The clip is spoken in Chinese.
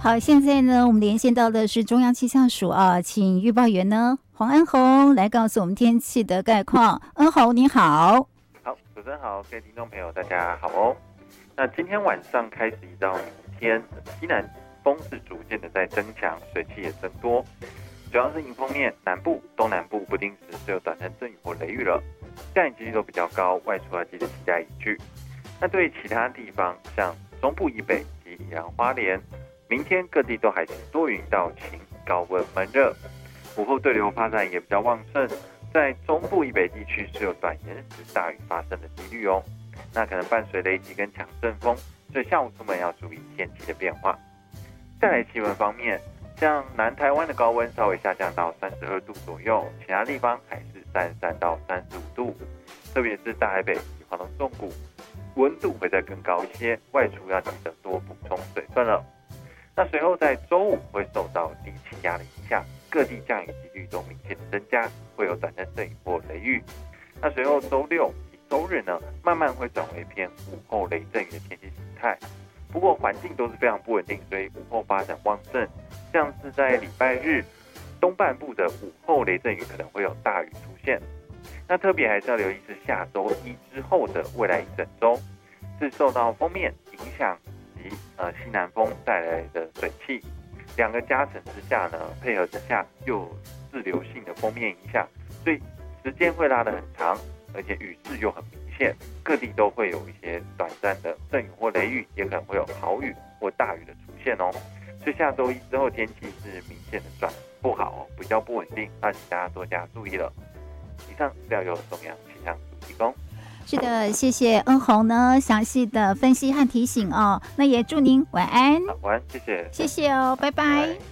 好，现在呢，我们连线到的是中央气象署啊，请预报员呢黄恩宏来告诉我们天气的概况。恩宏你好。 好，主持人好，各位听众朋友大家好哦。那今天晚上开始一到明天，西南风是逐渐的在增强，水汽也增多，主要是迎风面，南部、东南部不定时是有短暂阵雨或雷雨了，降雨几率都比较高，外出要记得携带雨具。那对于其他地方，像中部以北及宜兰花莲，明天各地都还是多云到晴，高温闷热，午后对流发展也比较旺盛，在中部以北地区是有短延时大雨发生的几率哦。那可能伴随雷击跟强阵风，所以下午出门要注意天气的变化。再来气温方面，像南台湾的高温稍微下降到32度左右，其他地方还是33到35度，特别是大台北及花东纵谷，温度会再更高一些，外出要记得多补充水分了。那随后在周五会受到低气压的影响，各地降雨几率都明显的增加，会有短暂阵雨或雷雨。那随后周六及周日呢，慢慢会转为偏午后雷阵雨的天气形态。不过环境都是非常不稳定，所以午后发展旺盛，像是在礼拜日东半部的午后雷阵雨可能会有大雨出现。那特别还是要留意是下周一之后的未来一整周，是受到锋面影响及西南风带来的水汽两个加成之下呢，配合之下又有自流性的锋面影响，所以时间会拉得很长，而且雨势又很明显，各地都会有一些短暂的阵雨或雷雨，也可能会有豪雨或大雨的出现哦。所以下周一之后天气是明显的转不好哦，比较不稳定，那请大家多加注意了。以上资料由中央气象署提供。 是的，谢谢恩宏呢详细的分析和提醒哦。那也祝您晚安。 好，晚安，谢谢， 谢谢哦，拜拜。 拜拜。